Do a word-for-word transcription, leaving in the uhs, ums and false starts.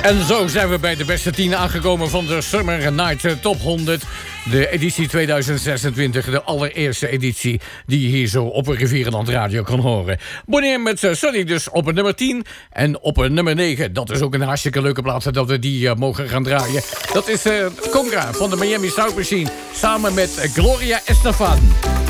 En zo zijn we bij de beste tien aangekomen van de Summer Night Top honderd. De editie tweeduizend zesentwintig, de allereerste editie die je hier zo op een Rivierenland Radio kan horen. Bonneer met uh, Sunny dus op een nummer tien. En op een nummer negen, dat is ook een hartstikke leuke plaats dat we die uh, mogen gaan draaien. Dat is uh, Conga van de Miami Sound Machine samen met uh, Gloria Estefan.